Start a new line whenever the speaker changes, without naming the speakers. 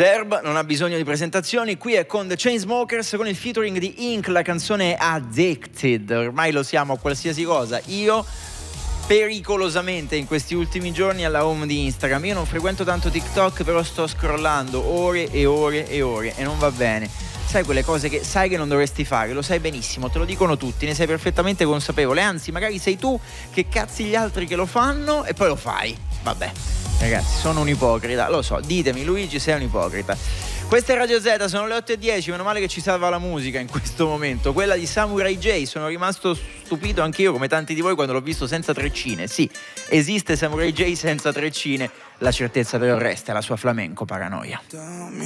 Zerb non ha bisogno di presentazioni, qui è con The Chainsmokers con il featuring di Ink, la canzone Addicted. Ormai lo siamo a qualsiasi cosa. Io pericolosamente in questi ultimi giorni alla home di Instagram, io non frequento tanto TikTok, però sto scrollando ore e ore e ore e non va bene. Sai quelle cose che sai che non dovresti fare, lo sai benissimo, te lo dicono tutti, ne sei perfettamente consapevole, anzi magari sei tu che cazzi gli altri che lo fanno e poi lo fai. Vabbè, ragazzi, sono un ipocrita, lo so, ditemi Luigi, sei un ipocrita. Questa è Radio Z, sono le 8:10, meno male che ci salva la musica in questo momento, quella di Samurai J. Sono rimasto stupito anch'io, come tanti di voi, quando l'ho visto senza treccine. Sì, esiste Samurai J senza treccine, la certezza però resta, la sua flamenco paranoia.